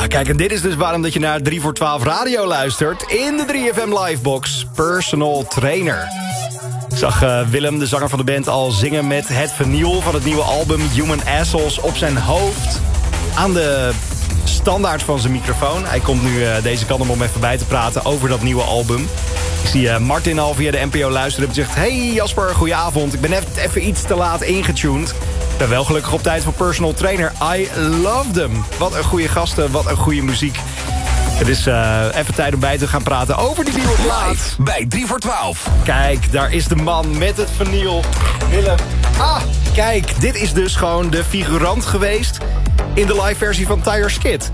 Ja, kijk, en dit is dus waarom dat je naar 3 voor 12 radio luistert. In de 3FM Livebox, Personal Trainer. Ik zag Willem, de zanger van de band, al zingen met het vinyl van het nieuwe album Human Assholes op zijn hoofd. Aan de standaard van zijn microfoon. Hij komt nu deze kant om even bij te praten over dat nieuwe album. Ik zie Martin al via de NPO luisteren en zegt: hey Jasper, goedenavond. Ik ben even iets te laat ingetuned. Ik ben wel gelukkig op tijd voor Personal Trainer. I love them. Wat een goede gasten, wat een goede muziek. Het is even tijd om bij te gaan praten over die nieuwe plaat. Bij 3 voor 12. Kijk, daar is de man met het vinyl. Willem. Ah, kijk, dit is dus gewoon de figurant geweest in de live versie van Tyre Skid.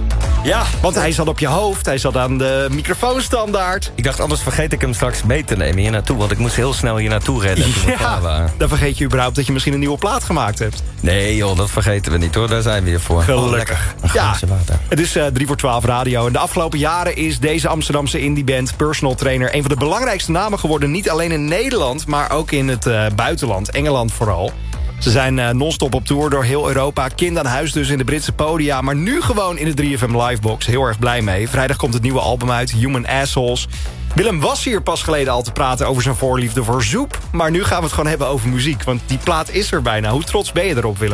Ja, want hij zat op je hoofd, hij zat aan de microfoonstandaard. Ik dacht, anders vergeet ik hem straks mee te nemen hier naartoe. Want ik moest heel snel hier naartoe redden. Ja, dan vergeet je überhaupt dat je misschien een nieuwe plaat gemaakt hebt. Nee joh, dat vergeten we niet hoor. Daar zijn we hier voor. Gelukkig. Ja, het is 3 voor 12 radio. En de afgelopen jaren is deze Amsterdamse indieband Personal Trainer een van de belangrijkste namen geworden. Niet alleen in Nederland, maar ook in het buitenland. Engeland vooral. Ze zijn non-stop op tour door heel Europa. Kind aan huis dus in de Britse podia. Maar nu gewoon in de 3FM Livebox. Heel erg blij mee. Vrijdag komt het nieuwe album uit, Human Assholes. Willem was hier pas geleden al te praten over zijn voorliefde voor zoep. Maar nu gaan we het gewoon hebben over muziek. Want die plaat is er bijna. Hoe trots ben je erop, Willem?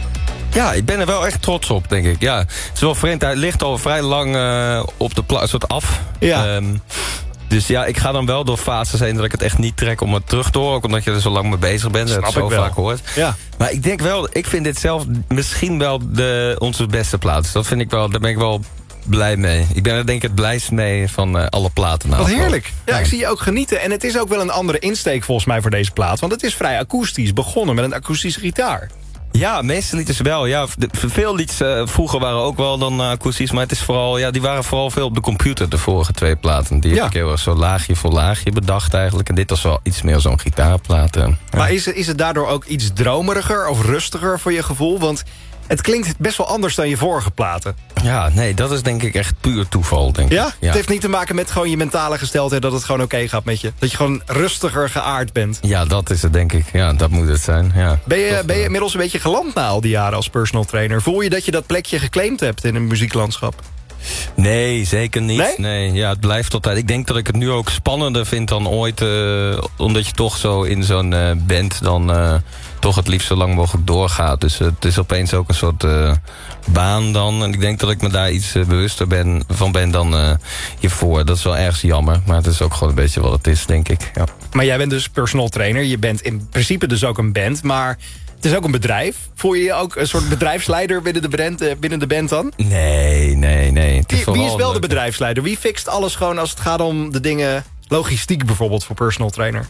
Ja, ik ben er wel echt trots op, denk ik. Ja, het is wel vreemd. Hij ligt al vrij lang op de soort af. Ja. Dus ja, ik ga dan wel door fases heen dat ik het echt niet trek om het terug te horen. Ook omdat je er zo lang mee bezig bent. Snap dat je het zo vaak hoort. Ja. Maar ik denk wel, ik vind dit zelf misschien wel onze beste plaat. Dat vind ik wel, daar ben ik wel blij mee. Ik ben er denk ik het blijst mee van alle platen. Wat heerlijk. Ja, ik zie je ook genieten. En het is ook wel een andere insteek volgens mij voor deze plaat. Want het is vrij akoestisch. Begonnen met een akoestische gitaar. Ja, meeste liedjes wel. Ja, veel liedjes vroeger waren ook wel dan akoestisch. Maar het is vooral, ja, die waren vooral veel op de computer, de vorige 2 platen. Die heb ik heel erg zo laagje voor laagje bedacht eigenlijk. En dit was wel iets meer zo'n gitaarplaat. Ja. Maar is het daardoor ook iets dromeriger of rustiger voor je gevoel? Want het klinkt best wel anders dan je vorige platen. Ja, nee, dat is denk ik echt puur toeval, denk ik. Ja? Het heeft niet te maken met gewoon je mentale gesteldheid, dat het gewoon oké gaat met je. Dat je gewoon rustiger geaard bent. Ja, dat is het denk ik. Ja, dat moet het zijn. Ja. Ben je inmiddels een beetje geland na al die jaren als personal trainer? Voel je dat je dat plekje geclaimd hebt in een muzieklandschap? Nee, zeker niet. Nee, ja, het blijft altijd. Ik denk dat ik het nu ook spannender vind dan ooit. Omdat je toch zo in zo'n band dan toch het liefst zo lang mogelijk doorgaat. Dus het is opeens ook een soort baan dan. En ik denk dat ik me daar iets bewuster van ben dan hiervoor. Dat is wel ergens jammer. Maar het is ook gewoon een beetje wat het is, denk ik. Ja. Maar jij bent dus personal trainer. Je bent in principe dus ook een band. Maar het is ook een bedrijf. Voel je je ook een soort bedrijfsleider binnen de band dan? Nee. Wie is wel de bedrijfsleider? Wie fixt alles gewoon als het gaat om de dingen logistiek bijvoorbeeld voor personal trainer?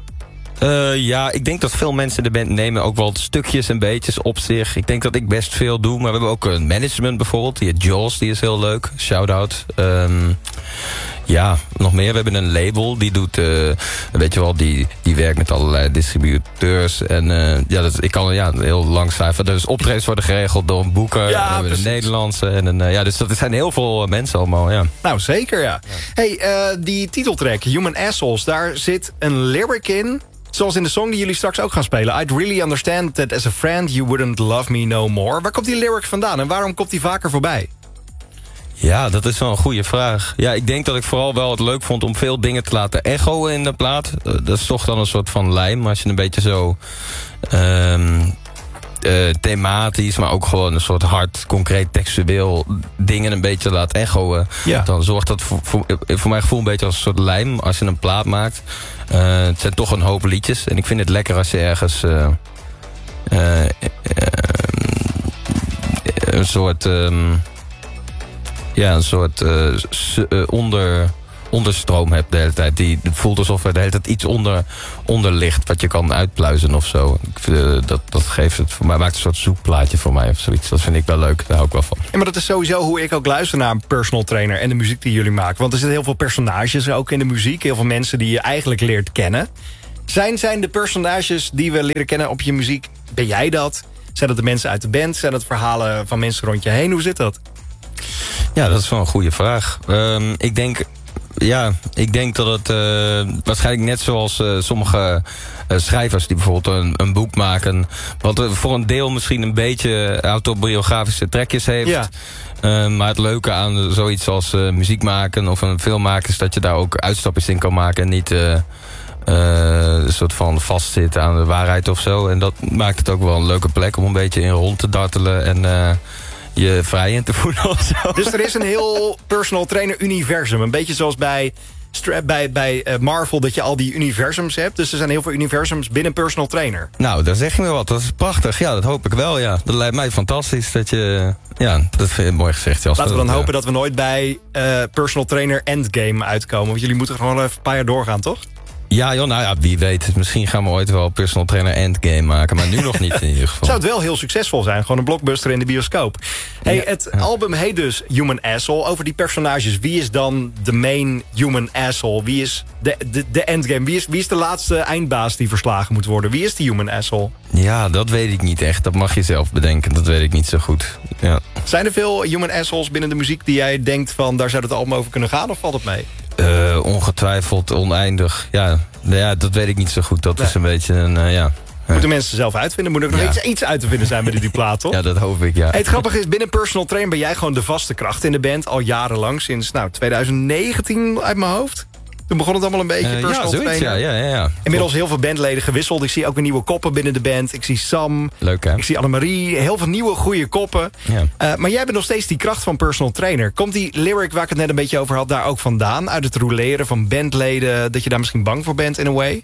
Ja, ik denk dat veel mensen de band nemen ook wel stukjes en beetjes op zich. Ik denk dat ik best veel doe, maar we hebben ook een management bijvoorbeeld. Die heet Jaws, die is heel leuk. Shout-out. Ja, nog meer. We hebben een label, die doet, weet je wel, die werkt met allerlei distributeurs. En ik kan heel lang cijfer. Dus optredens worden geregeld door een boeker. Ja, we hebben een Nederlandse. En dus dat zijn heel veel mensen allemaal, ja. Nou, zeker, ja. Hey, die titeltrack, Human Assholes, daar zit een lyric in. Zoals in de song die jullie straks ook gaan spelen. I'd really understand that as a friend you wouldn't love me no more. Waar komt die lyric vandaan en waarom komt die vaker voorbij? Ja, dat is wel een goede vraag. Ja, ik denk dat ik vooral wel het leuk vond om veel dingen te laten echoen in de plaat. Dat is toch dan een soort van lijm. Als je een beetje zo thematisch, maar ook gewoon een soort hard, concreet, textueel dingen een beetje laat echoen. Ja. Dan zorgt dat voor mijn gevoel een beetje als een soort lijm als je een plaat maakt. Het zijn toch een hoop liedjes. En ik vind het lekker als je ergens een soort onderstroom hebt de hele tijd. Het voelt alsof er de hele tijd iets onder ligt wat je kan uitpluizen of zo. Dat geeft het voor mij, maakt een soort zoekplaatje voor mij of zoiets. Dat vind ik wel leuk, daar hou ik wel van. Ja, maar dat is sowieso hoe ik ook luister naar een personal trainer en de muziek die jullie maken. Want er zitten heel veel personages ook in de muziek. Heel veel mensen die je eigenlijk leert kennen. Zijn de personages die we leren kennen op je muziek, ben jij dat? Zijn dat de mensen uit de band? Zijn dat verhalen van mensen rond je heen? Hoe zit dat? Ja, dat is wel een goede vraag. Ik denk Ja, ik denk dat het waarschijnlijk net zoals sommige schrijvers die bijvoorbeeld een boek maken, wat voor een deel misschien een beetje autobiografische trekjes heeft. Ja. Maar het leuke aan zoiets als muziek maken of een film maken is dat je daar ook uitstapjes in kan maken en niet een soort van vastzit aan de waarheid of zo. En dat maakt het ook wel een leuke plek om een beetje in rond te dartelen en je vrij in te voelen of zo. Dus er is een heel personal trainer universum. Een beetje zoals bij Marvel, dat je al die universums hebt. Dus er zijn heel veel universums binnen personal trainer. Nou, daar zeg je me wat. Dat is prachtig. Ja, dat hoop ik wel, ja. Dat lijkt mij fantastisch dat je... Ja, dat vind ik mooi gezegd, Jas. Laten we dan hopen dat we nooit bij personal trainer endgame uitkomen. Want jullie moeten gewoon even een paar jaar doorgaan, toch? Ja, joh, nou ja, wie weet. Misschien gaan we ooit wel personal trainer endgame maken. Maar nu nog niet in ieder geval. Zou het wel heel succesvol zijn. Gewoon een blockbuster in de bioscoop. Hey, het album heet dus Human Asshole. Over die personages. Wie is dan de main human asshole? Wie is de endgame? Wie is de laatste eindbaas die verslagen moet worden? Wie is die human asshole? Ja, dat weet ik niet echt. Dat mag je zelf bedenken. Dat weet ik niet zo goed. Ja. Zijn er veel human assholes binnen de muziek die jij denkt van daar zou het album over kunnen gaan? Of valt het mee? Ongetwijfeld, oneindig. Ja, dat weet ik niet zo goed. Dat is een beetje een, Moeten mensen zelf uitvinden? Moet er nog iets uit te vinden zijn bij die plaat, toch? Ja, dat hoop ik, ja. Hey, het grappige is, binnen Personal Trainer ben jij gewoon de vaste kracht in de band. Al jarenlang, sinds 2019 uit mijn hoofd. Toen begon het allemaal een beetje personal trainer. Ja. Inmiddels heel veel bandleden gewisseld. Ik zie ook weer nieuwe koppen binnen de band. Ik zie Sam. Leuk, hè? Ik zie Annemarie. Heel veel nieuwe, goede koppen. Ja. Maar jij bent nog steeds die kracht van personal trainer. Komt die lyric waar ik het net een beetje over had daar ook vandaan? Uit het rouleren van bandleden? Dat je daar misschien bang voor bent in a way?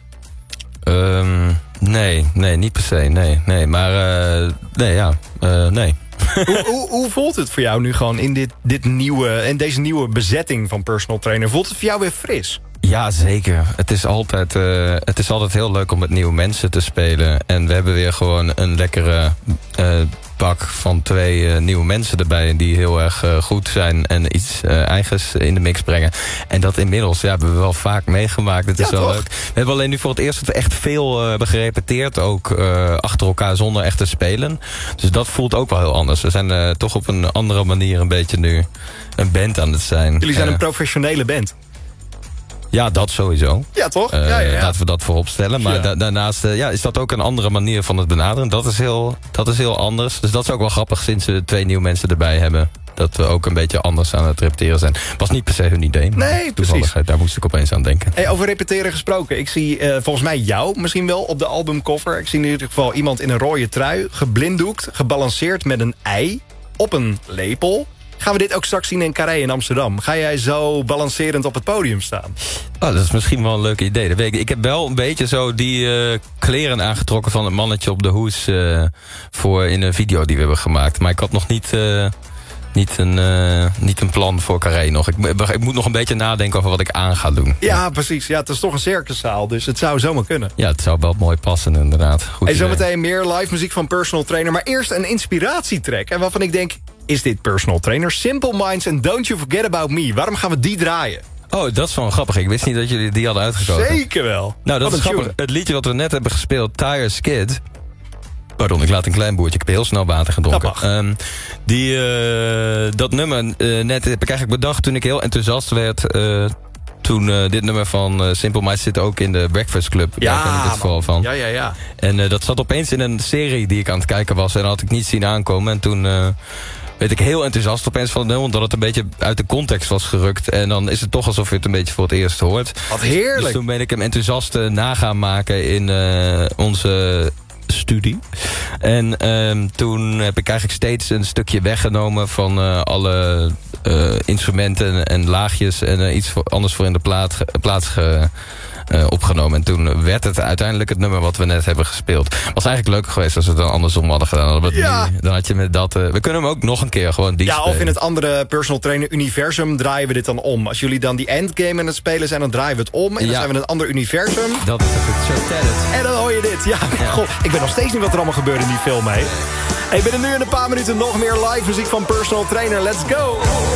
Nee, niet per se. Nee. Maar, nee. Hoe voelt het voor jou nu gewoon in deze nieuwe bezetting van personal trainer? Voelt het voor jou weer fris? Ja, zeker. Het is altijd heel leuk om met nieuwe mensen te spelen. En we hebben weer gewoon een lekkere pak van 2 nieuwe mensen erbij die heel erg goed zijn en iets eigens in de mix brengen. En dat inmiddels hebben we wel vaak meegemaakt. Het is wel leuk. We hebben alleen nu voor het eerst echt veel hebben gerepeteerd. Ook achter elkaar zonder echt te spelen. Dus dat voelt ook wel heel anders. We zijn toch op een andere manier een beetje nu een band aan het zijn. Jullie zijn een professionele band. Ja, dat sowieso. Ja, toch? Laten we dat voorop stellen. Maar daarnaast is dat ook een andere manier van het benaderen. Dat is heel anders. Dus dat is ook wel grappig sinds we 2 nieuwe mensen erbij hebben. Dat we ook een beetje anders aan het repeteren zijn. Was niet per se hun idee. Nee, precies. Daar moest ik opeens aan denken. Hey, over repeteren gesproken. Ik zie volgens mij jou misschien wel op de albumcover. Ik zie in ieder geval iemand in een rode trui. Geblinddoekt, gebalanceerd met een ei. Op een lepel. Gaan we dit ook straks zien in Carré in Amsterdam? Ga jij zo balancerend op het podium staan? Oh, dat is misschien wel een leuk idee. Dat weet ik. Ik heb wel een beetje zo die kleren aangetrokken van het mannetje op de hoes voor in een video die we hebben gemaakt. Maar ik had nog niet een plan voor Carré nog. Ik moet nog een beetje nadenken over wat ik aan ga doen. Ja, precies. Ja, het is toch een circuszaal, dus het zou zomaar kunnen. Ja, het zou wel mooi passen inderdaad. Goed idee. Zometeen meer live muziek van Personal Trainer. Maar eerst een inspiratietrack. En waarvan ik denk, is dit Personal Trainer? Simple Minds and Don't You Forget About Me. Waarom gaan we die draaien? Oh, dat is wel grappig. Ik wist niet dat jullie die hadden uitgekozen. Zeker wel. Nou, dat is grappig. Het liedje wat we net hebben gespeeld, Tire Skid. Pardon, ik laat een klein boertje. Ik heb heel snel water gedronken. Dat nummer net heb ik eigenlijk bedacht toen ik heel enthousiast werd. Toen dit nummer van Simple Minds zit ook in de Breakfast Club. Ja, daar ken ik het vooral van. Ja. En dat zat opeens in een serie die ik aan het kijken was. En dat had ik niet zien aankomen. En toen werd ik heel enthousiast opeens van het nummer. Omdat het een beetje uit de context was gerukt. En dan is het toch alsof je het een beetje voor het eerst hoort. Wat heerlijk. Dus toen ben ik hem enthousiast na gaan maken in onze studie. En toen heb ik eigenlijk steeds een stukje weggenomen van alle instrumenten en laagjes en iets anders voor in de plaats opgenomen. En toen werd het uiteindelijk het nummer wat we net hebben gespeeld. Was eigenlijk leuker geweest als we het dan andersom hadden gedaan. Dan had je met dat... we kunnen hem ook nog een keer gewoon die spelen. Of in het andere Personal Trainer universum draaien we dit dan om. Als jullie dan die endgame aan het spelen zijn, dan draaien we het om. En dan zijn we in een ander universum. Dat is het. En dan hoor je dit. Ja. God, ik weet nog steeds niet wat er allemaal gebeurt in die film, hè. Hey, binnen nu in een paar minuten nog meer live muziek van Personal Trainer. Let's go!